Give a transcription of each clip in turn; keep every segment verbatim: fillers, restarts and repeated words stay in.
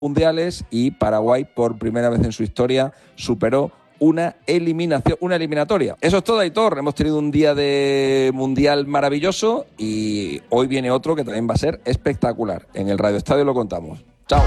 mundiales y Paraguay por primera vez en su historia superó una eliminación, una eliminatoria. Eso es todo, Aitor. Hemos tenido un día de mundial maravilloso y hoy viene otro que también va a ser espectacular. En el Radio Estadio lo contamos. Chao.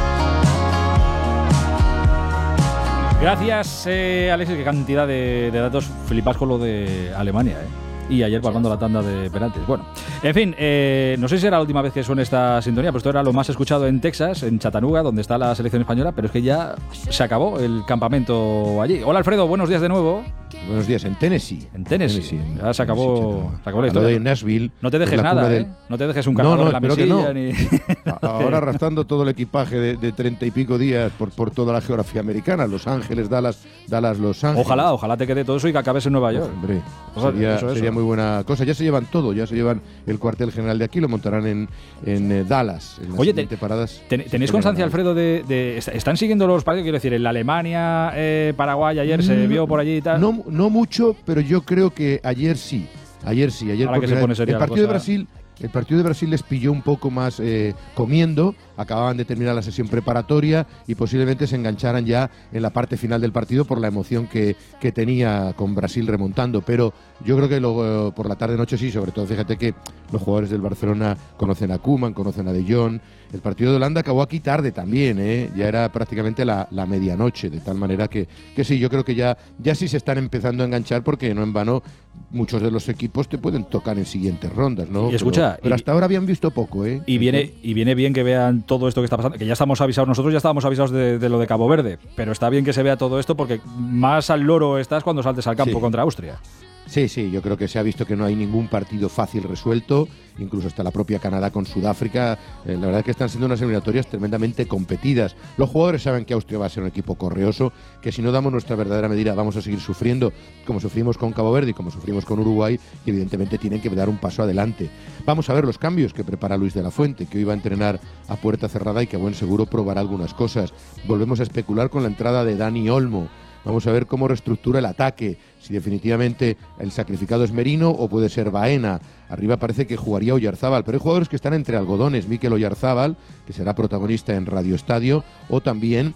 Gracias, eh, Alexis. Qué cantidad de, de datos. Flipas con lo de Alemania, ¿eh? Y ayer guardando la tanda de penaltis. Bueno, en fin, eh, no sé si era la última vez que suena esta sintonía, pero esto era lo más escuchado en Texas, en Chattanooga, donde está la selección española, pero es que ya se acabó el campamento allí. Hola, Alfredo, buenos días de nuevo. Buenos días, en Tennessee. En Tennessee. Tennessee ya se acabó, sí, se acabó la historia. de Nashville. No te dejes nada, del... ¿eh? No te dejes un cargador no, no, en la mesilla. No. Ni... Ahora arrastrando todo el equipaje de, de treinta y pico días por, por toda la geografía americana. Los Ángeles, Dallas, Dallas, Los Ángeles. Ojalá, ojalá te quede todo eso y que acabes en Nueva York. Pues, hombre, Ojalá, sería, eso, eso. sería muy buena cosa. Ya se llevan todo, ya se llevan el cuartel general de aquí, lo montarán en, en eh, Dallas. En las Oye, te, paradas, ten, ¿tenéis constancia, Alfredo, de, de... ¿Están siguiendo los partidos? Quiero decir, en la Alemania, eh, Paraguay, ayer se no, vio por allí y tal. No, no mucho, pero yo creo que ayer sí. Ayer sí. Ayer Ahora que se pone seria el la partido cosa. de Brasil... El partido de Brasil les pilló un poco más eh, comiendo, acababan de terminar la sesión preparatoria y posiblemente se engancharan ya en la parte final del partido por la emoción que, que tenía con Brasil remontando, pero yo creo que luego, por la tarde-noche sí, sobre todo fíjate que los jugadores del Barcelona conocen a Koeman, conocen a De Jong. El partido de Holanda acabó aquí tarde también, ¿eh? Ya era prácticamente la, la medianoche, de tal manera que, que sí, yo creo que ya, ya sí se están empezando a enganchar porque no en vano muchos de los equipos te pueden tocar en siguientes rondas, ¿no? Y escucha, pero, pero y, hasta ahora habían visto poco, ¿eh? Y viene, y viene bien que vean todo esto que está pasando, que ya estamos avisados, nosotros ya estábamos avisados de, de lo de Cabo Verde, pero está bien que se vea todo esto porque más al loro estás cuando saltes al campo sí. contra Austria. Sí, sí, yo creo que se ha visto que no hay ningún partido fácil resuelto, incluso hasta la propia Canadá con Sudáfrica. Eh, la verdad es que están siendo unas eliminatorias tremendamente competidas. Los jugadores saben que Austria va a ser un equipo correoso, que si no damos nuestra verdadera medida vamos a seguir sufriendo como sufrimos con Cabo Verde y como sufrimos con Uruguay, y evidentemente tienen que dar un paso adelante. Vamos a ver los cambios que prepara Luis de la Fuente, que hoy va a entrenar a puerta cerrada y que a buen seguro probará algunas cosas. Volvemos a especular con la entrada de Dani Olmo. Vamos a ver cómo reestructura el ataque, si definitivamente el sacrificado es Merino o puede ser Baena. Arriba parece que jugaría Oyarzábal, pero hay jugadores que están entre algodones. Mikel Oyarzábal, que será protagonista en Radio Estadio, o también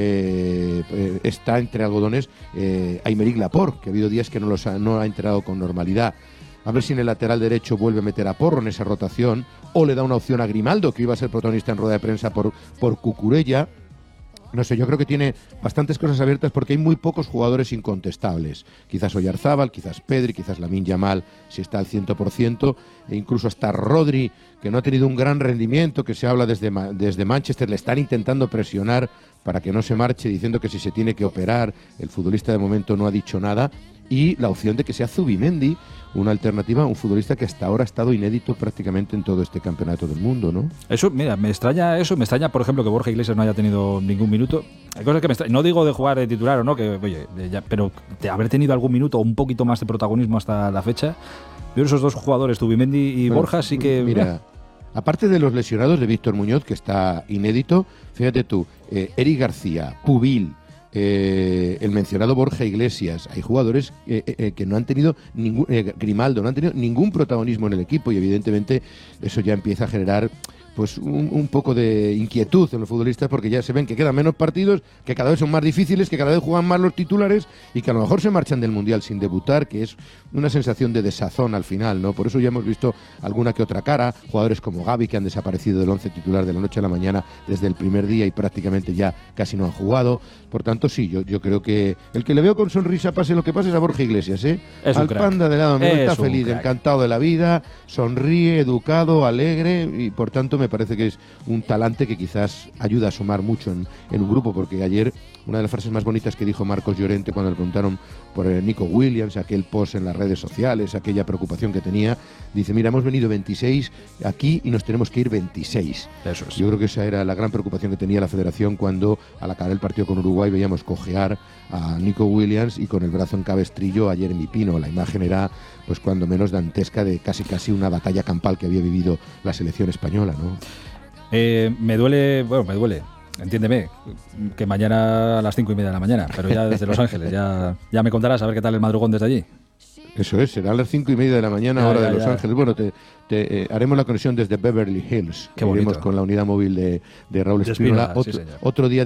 eh, eh, está entre algodones eh, Aymeric Laporte, que ha habido días que no, los ha, no ha entrado con normalidad. A ver si en el lateral derecho vuelve a meter a Porro en esa rotación, o le da una opción a Grimaldo, que iba a ser protagonista en rueda de prensa por, por Cucurella. No sé, yo creo que tiene bastantes cosas abiertas porque hay muy pocos jugadores incontestables. Quizás Oyarzábal, quizás Pedri, quizás Lamine Yamal, si está al cien por ciento, e incluso hasta Rodri, que no ha tenido un gran rendimiento, que se habla desde, desde Manchester, le están intentando presionar para que no se marche, diciendo que si se tiene que operar, el futbolista de momento no ha dicho nada, y la opción de que sea Zubimendi una alternativa a un futbolista que hasta ahora ha estado inédito prácticamente en todo este campeonato del mundo, ¿no? Eso, mira, me extraña eso, me extraña, por ejemplo, que Borja Iglesias no haya tenido ningún minuto. Hay cosas que me extraña. No digo de jugar de titular o no, que oye, ya, pero de haber tenido algún minuto o un poquito más de protagonismo hasta la fecha. Yo esos dos jugadores, Zubimendi y bueno, Borja, sí que... Mira, aparte de los lesionados de Víctor Muñoz, que está inédito, fíjate tú, eh, Eric García, Pubil, Eh, el mencionado Borja Iglesias, hay jugadores eh, eh, que no han tenido ningún, eh, Grimaldo, no han tenido ningún protagonismo en el equipo y evidentemente eso ya empieza a generar pues un, un poco de inquietud en los futbolistas porque ya se ven que quedan menos partidos, que cada vez son más difíciles, que cada vez juegan más los titulares y que a lo mejor se marchan del Mundial sin debutar, que es una sensación de desazón al final, ¿no? Por eso ya hemos visto alguna que otra cara, jugadores como Gavi que han desaparecido del once titular de la noche a la mañana desde el primer día y prácticamente ya casi no han jugado. Por tanto, sí, yo, yo creo que el que le veo con sonrisa, pase lo que pase, es a Borja Iglesias, ¿eh? Es al crack. panda de lado mío está Es feliz, encantado de la vida, sonríe, educado, alegre y por tanto me parece que es un talante que quizás ayuda a sumar mucho en, en un grupo, porque ayer una de las frases más bonitas que dijo Marcos Llorente cuando le preguntaron por el Nico Williams, aquel post en las redes sociales, aquella preocupación que tenía, dice, mira, hemos venido veintiséis aquí y nos tenemos que ir veintiséis. Eso es. Yo creo que esa era la gran preocupación que tenía la federación cuando al acabar el partido con Uruguay veíamos cojear a Nico Williams y con el brazo en cabestrillo a Jeremy Pino. La imagen era pues cuando menos dantesca de casi casi una batalla campal que había vivido la selección española, ¿no? Eh, me duele, bueno, me duele, entiéndeme, que mañana a las cinco y media de la mañana, pero ya desde Los Ángeles, ya, ya me contarás a ver qué tal el madrugón desde allí. Eso es, será a las cinco y media de la mañana, Ya, hora ya, de Los ya. Ángeles. Bueno, te, te, eh, haremos la conexión desde Beverly Hills. Qué Iremos bonito. con la unidad móvil de, de Raúl De Espínola. Espínola, sí, Otro, señor. otro día